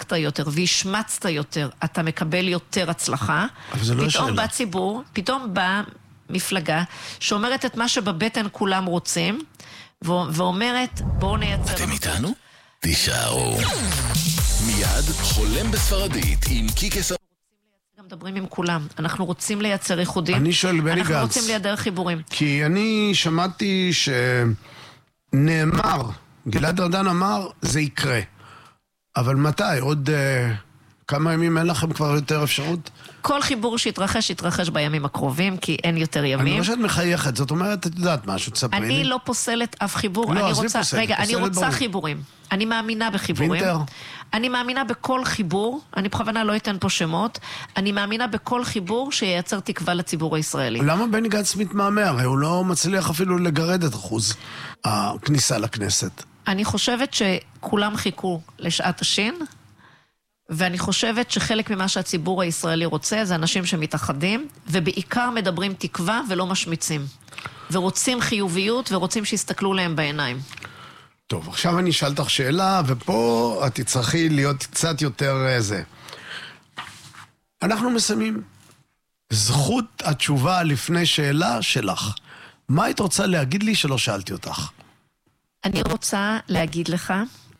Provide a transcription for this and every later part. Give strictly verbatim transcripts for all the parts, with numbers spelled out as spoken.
וצרחת יותר והשמצת יותר, אתה מקבל יותר הצלחה. אבל זה לא פתאום השאלה. בא ציבור, פתאום בא מפלגה שאומרת את מה שבבטן כולם רוצים, ו- ואומרת, בואו נייצר... אתם איתנו? תישארו. מיד חולם בספרדית עם קיקס... גם מדברים עם כולם. אנחנו רוצים לייצר ייחודים. אני שואל בני גנץ. אנחנו רוצים לייצר חיבורים. כי אני שמעתי שנאמר, גלעד ארדן אמר, זה יקרה. אבל מתי? עוד uh, כמה ימים אין לכם כבר יותר אפשרות? כל חיבור שיתרחש, יתרחש בימים הקרובים, כי אין יותר ימים. אני חושבת מחייכת, זאת אומרת, את יודעת משהו, תספרי לי. אני לא פוסלת אף חיבור. לא, אני אז מי רוצה, פוסלת? רגע, אני פוסלת רוצה ברור. חיבורים. אני מאמינה בחיבורים. וינטר? אני מאמינה בכל חיבור, אני בכוונה לא אתן פה שמות, אני מאמינה בכל חיבור שייצר תקווה לציבור הישראלי. למה בני גנץ מתמהמה? הרי הוא לא מצליח אפילו לגרד את אחוז הכניסה לכנסת. אני חושבת שכולם חיכו לשעת השין, ואני חושבת שחלק ממה שהציבור הישראלי רוצה זה אנשים שמתאחדים, ובעיקר מדברים תקווה ולא משמיצים. ורוצים חיוביות ורוצים שיסתכלו להם בעיניים. טוב, עכשיו אני אשאל אותך שאלה, ופה את תצטרכי להיות קצת יותר זה. אנחנו מסיימים. זכות התשובה לפני שאלה שלך. מה היית רוצה להגיד לי שלא שאלתי אותך? אני רוצה להגיד לך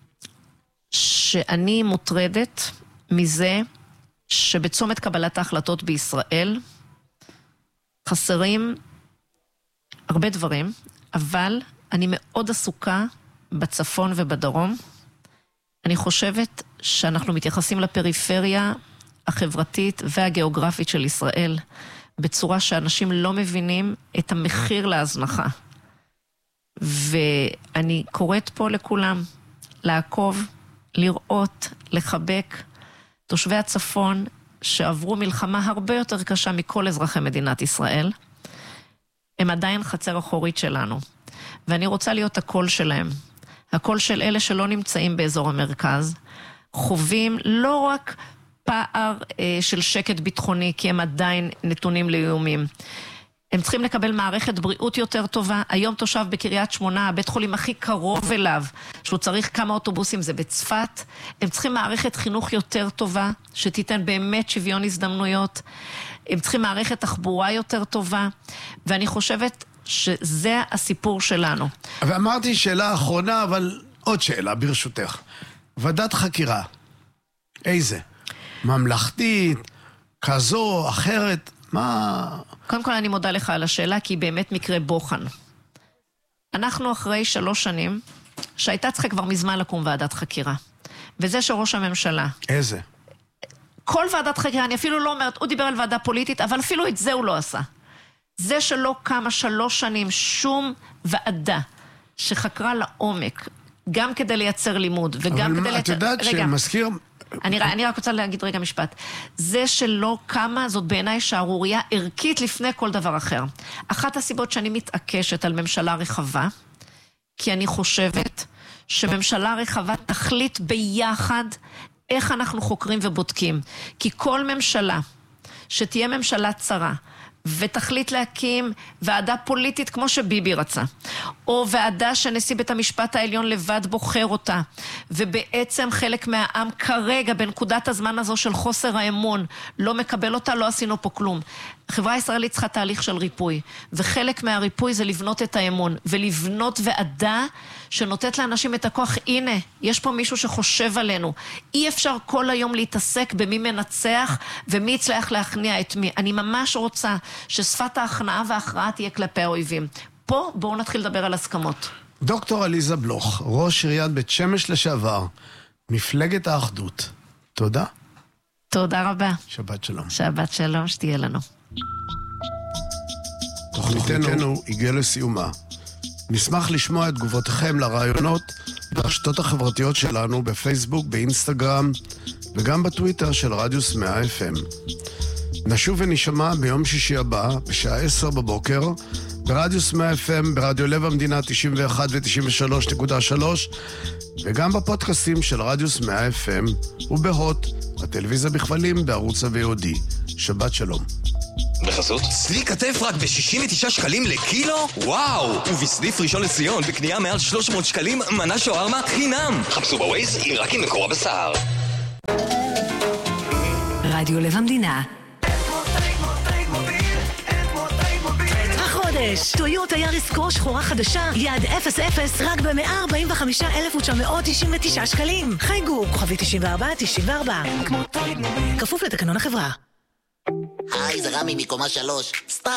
שאני מוטרדת מזה שבצומת קבלת ההחלטות בישראל חסרים הרבה דברים, אבל אני מאוד עסוקה בצפון ובדרום. אני חושבת שאנחנו מתייחסים לפריפריה החברתית והגיאוגרפית של ישראל בצורה שאנשים לא מבינים את המחיר להזנחה. ואני קוראת פה לכולם לעקוב, לראות, לחבק תושבי הצפון שעברו מלחמה הרבה יותר קשה מכל אזרחי מדינת ישראל. הם עדיין חצר אחורית שלנו. ואני רוצה להיות הקול שלהם. הקול של אלה שלא נמצאים באזור המרכז, חווים לא רק פער אה, של שקט ביטחוני, כי הם עדיין נתונים לאיומים. הם צריכים לקבל מערכת בריאות יותר טובה. היום תושב בקריית שמונה, הבית חולים הכי קרוב אליו, שהוא צריך כמה אוטובוסים, זה בצפת. הם צריכים מערכת חינוך יותר טובה, שתיתן באמת שוויון הזדמנויות. הם צריכים מערכת תחבורה יותר טובה, ואני חושבת שזה הסיפור שלנו. ואמרתי שאלה אחרונה, אבל עוד שאלה ברשותך. ועדת חקירה, איזה? ממלכתית, כזו, אחרת, מה... קודם כל אני מודה לך על השאלה, כי היא באמת מקרה בוחן. אנחנו אחרי שלוש שנים, שהייתה צריכה כבר מזמן לקום ועדת חקירה. וזה שראש הממשלה... איזה? כל ועדת חקירה, אני אפילו לא אומרת, הוא דיבר על ועדה פוליטית, אבל אפילו את זה הוא לא עשה. זה שלא קמה שלוש שנים שום ועדה שחקרה לעומק, גם כדי לייצר לימוד, וגם כדי... אבל את יודעת שמזכיר... אני, אני רק רוצה להגיד רגע משפט. זה שלא קמה, זאת בעיניי שערוריה ערכית לפני כל דבר אחר. אחת הסיבות שאני מתעקשת על ממשלה רחבה, כי אני חושבת שממשלה רחבה תחליט ביחד איך אנחנו חוקרים ובודקים. כי כל ממשלה שתהיה ממשלה צרה, ותחליט להקים ועדה פוליטית כמו שביבי רצה, או ועדה שנשיא בית המשפט העליון לבד בוחר אותה, ובעצם חלק מהעם כרגע בנקודת הזמן הזו של חוסר האמון לא מקבל אותה, לא עשינו פה כלום. החברה הישראלית צריכה תהליך של ריפוי, וחלק מהריפוי זה לבנות את האמון, ולבנות ועדה שנותנת לאנשים את הכוח. הנה, יש פה מישהו שחושב עלינו. אי אפשר כל היום להתעסק במי מנצח ומי יצליח להכניע את מי. אני ממש רוצה ששפת ההכנעה וההכרעה תהיה כלפי האויבים. פה בואו נתחיל לדבר על הסכמות. דוקטור עליזה בלוך, ראש עיריית בית שמש לשעבר, מפלגת האחדות. תודה. תודה רבה. שבת שלום. שבת שלום, שתהיה לנו. תוכניתנו הגיעה לסיומה. נשמח לשמוע את תגובותיכם לרעיונות ברשתות החברתיות שלנו בפייסבוק, באינסטגרם וגם בטוויטר של רדיוס מאה אף אם. נשוב ונשמע ביום שישי הבא בשעה עשר בבוקר ברדיוס מאה אף אם, ברדיו לב המדינה תשעים ואחת ו-תשעים ושלוש נקודה שלוש וגם בפודקאסטים של רדיוס מאה אף אם ובהוט, הטלוויזיה בכבלים בערוץ הויודי. שבת שלום. בחסות? צלי כתף רק ב-שישים ותשעה שקלים לקילו? וואו! ובסניף ראשון לציון בקנייה מעל שלוש מאות שקלים מנה שווארמה חינם. חפשו בווייז, היא רק עם מקור הבשר. רדיו לב המדינה. החודש, טויוטה יאריס קרו שחורה חדשה, יעד אפס אפס רק ב-מאה ארבעים וחמישה אלף תשע מאות תשעים ותשע שקלים. חייגו, כוכבי תשעים וארבע תשעים וארבע. כפוף לתקנון החברה. היי, זה רמי מקומה שלוש. סתם,